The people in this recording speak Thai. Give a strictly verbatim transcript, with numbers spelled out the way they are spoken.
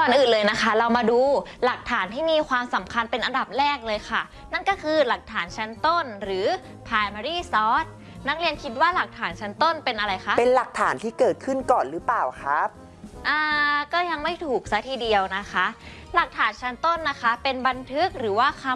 ก่อนอื่นเลยนะคะเรามาดูหลักฐานที่มีความสำคัญเป็นอันดับแรกเลยค่ะนั่นก็คือหลักฐานชั้นต้นหรือ primary source นักเรียนคิดว่าหลักฐานชั้นต้นเป็นอะไรคะเป็นหลักฐานที่เกิดขึ้นก่อนหรือเปล่าครับอ่าก็ยังไม่ถูกซะทีเดียวนะคะหลักฐานชั้นต้นนะคะเป็นบันทึกหรือว่าคำ